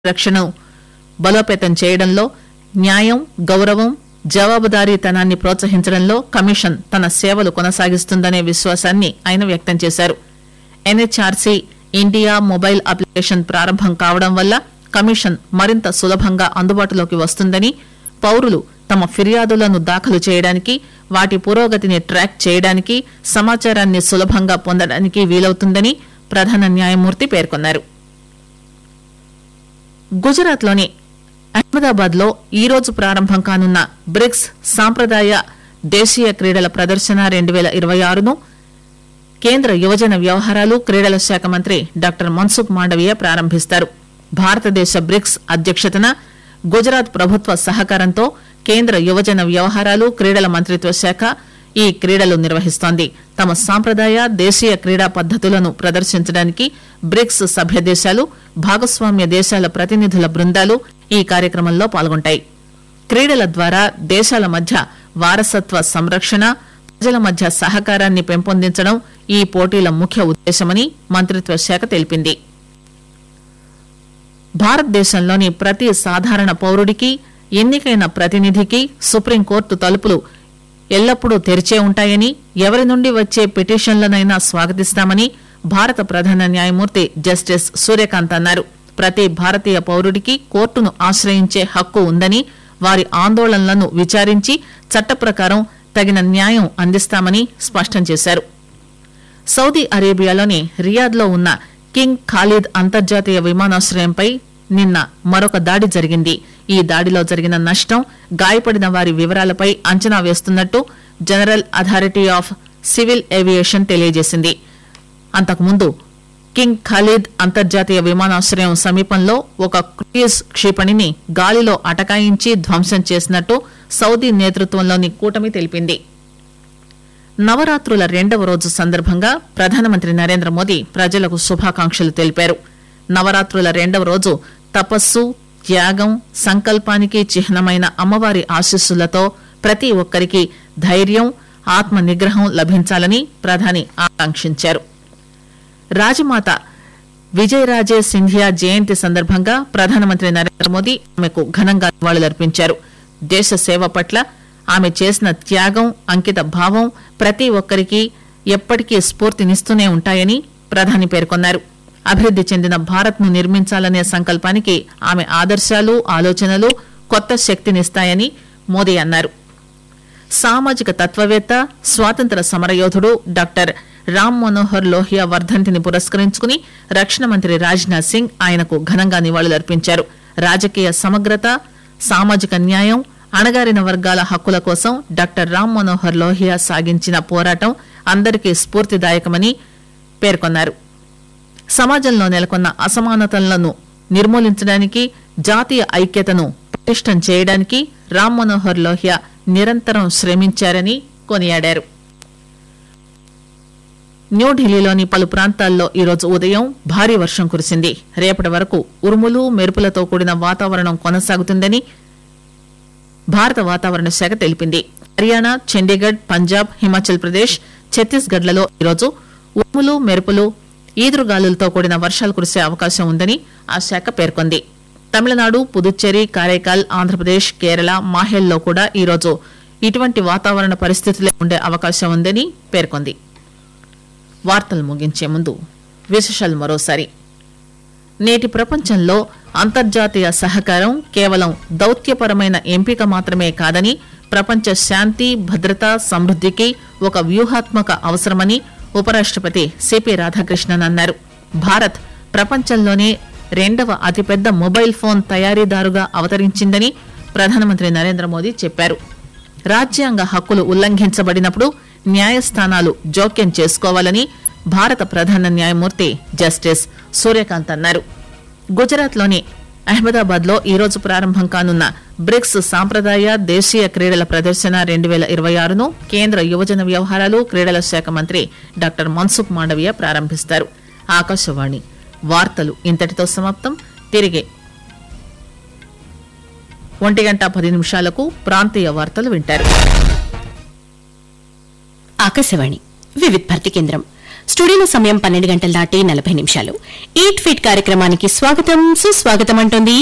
రక్షణను బలోపేతం చేయడంలో న్యాయం, గౌరవం, జవాబుదారీతనాన్ని ప్రోత్సహించడంలో కమిషన్ తన సేవలు కొనసాగిస్తుందనే విశ్వాసాన్ని ఆయన వ్యక్తం చేశారు. ఎన్హెచ్ఆర్సీ ఇండియా మొబైల్ అప్లికేషన్ ప్రారంభం కావడం వల్ల కమిషన్ మరింత సులభంగా అందుబాటులోకి వస్తుందని, పౌరులు తమ ఫిర్యాదులను దాఖలు చేయడానికి, వాటి పురోగతిని ట్రాక్ చేయడానికి, సమాచారాన్ని సులభంగా పొందడానికి వీలవుతుందని ప్రధాన న్యాయమూర్తి పేర్కొన్నారు. గుజరాత్లోని అహ్మదాబాద్ లో ఈ రోజు ప్రారంభం కానున్న బ్రిక్స్ సాంప్రదాయ దేశీయ క్రీడల ప్రదర్శన 2026ను కేంద్ర యువజన వ్యవహారాలు, క్రీడల శాఖ మంత్రి డాక్టర్ మన్సుఖ్ మాండవీయ ప్రారంభిస్తారు. భారతదేశ బ్రిక్స్ అధ్యక్షతన గుజరాత్ ప్రభుత్వ సహకారంతో కేంద్ర యువజన వ్యవహారాలు, క్రీడల మంత్రిత్వ శాఖ ఈ క్రీడలు నిర్వహిస్తోంది. తమ సాంప్రదాయ దేశీయ క్రీడా పద్దతులను ప్రదర్శించడానికి బ్రిక్స్ సభ్య దేశాలు, భాగస్వామ్య దేశాల ప్రతినిధుల బృందాలు ఈ కార్యక్రమంలో పాల్గొంటాయి. క్రీడల ద్వారా దేశాల మధ్య వారసత్వ సంరక్షణ, ప్రజల మధ్య సహకారాన్ని పెంపొందించడం ఈ పోటీల ముఖ్య ఉద్దేశమని మంత్రిత్వ శాఖ తెలిపింది. భారతదేశంలోని ప్రతి సాధారణ పౌరుడికి, ఎన్నికైన ప్రతినిధికి సుప్రీంకోర్టు తలుపులు ఎల్లప్పుడూ తెరిచే ఉంటాయని, ఎవరి నుండి వచ్చే పిటిషన్లనైనా స్వాగతిస్తామని భారత ప్రధాన న్యాయమూర్తి జస్టిస్ సూర్యకాంత్ అన్నారు. ప్రతి భారతీయ పౌరుడికి కోర్టును ఆశ్రయించే హక్కు ఉందని, వారి ఆందోళనలను విచారించి చట్ట ప్రకారం తగిన న్యాయం అందిస్తామని స్పష్టం చేశారు. సౌదీ అరేబియాలోని రియాద్లో ఉన్న కింగ్ ఖాలిద్ అంతర్జాతీయ విమానాశ్రయంపై నిన్న మరొక దాడి జరిగింది. ఈ దాడిలో జరిగిన నష్టం, గాయపడిన వారి వివరాలపై అంచనా వేస్తున్నట్టు general authority of civil aviation తెలియజేసింది. అంతకుముందు కింగ్ ఖాలిద్ అంతర్జాతీయ విమానాశ్రయం సమీపంలో ఒక క్రూయిజ్ క్షిపణిని గాలిలో అటకాయించి ధ్వంసం చేసినట్టు సౌదీ నేతృత్వంలోని కూటమి తెలిపింది. నవరాత్రుల 2వ రోజు సందర్భంగా ప్రధానమంత్రి నరేంద్ర మోదీ ప్రజలకు శుభాకాంక్షలు తెలిపారు. నవరాత్రుల 2వ రోజు తపస్సు, త్యాగం, సంకల్పానికి చిహ్నమైన అమ్మవారి ఆశీస్సులతో ప్రతి ఒక్కరికి ధైర్యం, ఆత్మ నిగ్రహం లభించాలని ప్రధాని ఆకాంక్షించారు. రాజమాత విజయరాజే సింధియా జయంతి సందర్భంగా ప్రధానమంత్రి నరేంద్ర మోదీ ఆమెకు ఘనంగా నివాళులర్పించారు. దేశ సేవ పట్ల ఆమె చేసిన త్యాగం, అంకిత భావం ప్రతి ఒక్కరికి ఎప్పటికీ స్ఫూర్తినిస్తూనే ఉంటాయని ప్రధాని పేర్కొన్నారు. అభివృద్ది చెందిన భారత్ ను నిర్మించాలనే సంకల్పానికి ఆమె ఆదర్శాలు, ఆలోచనలు కొత్త శక్తినిస్తాయని మోదీ అన్నారు. సామాజిక తత్వవేత్త, స్వాతంత్ర సమరయోధుడు డాక్టర్ రామ్ మనోహర్ లోహియా వర్ధంతిని పురస్కరించుకుని రక్షణ మంత్రి రాజ్నాథ్ సింగ్ ఆయనకు ఘనంగా నివాళులర్పించారు. రాజకీయ సమగ్రత, సామాజిక న్యాయం, అణగారిన వర్గాల హక్కుల కోసం డాక్టర్ రామ్ మనోహర్ లోహియా సాగించిన పోరాటం అందరికీ స్ఫూర్తిదాయకమని పేర్కొన్నారు. సమాజంలో నెలకొన్న అసమానతలను నిర్మూలించడానికి, జాతీయ ఐక్యతను పటిష్టం చేయడానికి రామ్ మనోహర్ లోహియా నిరంతరం శ్రమించారని కొనియాడారు. న్యూఢిల్లీలోని పలు ప్రాంతాల్లో ఈరోజు ఉదయం భారీ వర్షం కురిసింది. రేపటి వరకు ఉరుములు, మెరుపులతో కూడిన వాతావరణం కొనసాగుతుందని భారత వాతావరణ శాఖ తెలిపింది. హర్యానా, చండీగఢ్, పంజాబ్, హిమాచల్ ప్రదేశ్, ఛత్తీస్గఢ్ లలో ఈరోజు ఉరుములు, మెరుపులు, ఈదురుగాలులతో కూడిన వర్షాలు కురిసే అవకాశం ఉందని ఆ శాఖ పేర్కొంది. తమిళనాడు, పుదుచ్చేరి, కారైకాల్, ఆంధ్రప్రదేశ్, కేరళ, మాహేల్లో కూడా ఈరోజు ఇటువంటి వాతావరణ పరిస్థితులే ఉండే అవకాశం ఉందని పేర్కొంది. వార్తలు ముగించే ముందు విశేషాలు మరోసారి. నేటి ప్రపంచంలో అంతర్జాతీయ సహకారం కేవలం దౌత్యపరమైన ఎంపిక మాత్రమే కాదని, ప్రపంచ శాంతి, భద్రత, సమృద్దికి ఒక వ్యూహాత్మక అవసరమని ఉపరాష్టపతి సిపి రాధాకృష్ణన్ అన్నారు. భారత్ ప్రపంచంలోనే 2వ అతిపెద్ద మొబైల్ ఫోన్ తయారీదారుగా అవతరించిందని ప్రధానమంత్రి నరేంద్ర మోదీ చెప్పారు. రాజ్యాంగ హక్కులు ఉల్లంఘించబడినప్పుడు న్యాయస్థానాలు జోక్యం చేసుకోవాలని భారత ప్రధాన న్యాయమూర్తి జస్టిస్ సూర్యకాంత్ అన్నారు. గుజరాత్లోని అహ్మదాబాద్ లో ఈరోజు ప్రారంభం కానున్న బ్రిక్స్ సాంప్రదాయ దేశీయ క్రీడల ప్రదర్శన 2026ను కేంద్ర యువజన వ్యవహారాలు, క్రీడల శాఖ మంత్రి డాక్టర్ మన్సుఖ్ మాండవీయ ప్రారంభిస్తారు. ఆకాశవాణి వార్తలు ఇంతటితో సమాప్తం. తిరిగి 1:10 ప్రాంతీయ వార్తలు వింటారు. ఆకాశవాణి వివిధ భారతి కేంద్రం స్టూడియోలో సమయం 12 గంటలు దాటి 40 నిమిషాలు. ఈట్ ఫిట్ కార్యక్రమానికి స్వాగతం సుస్వాగతం అంటోంది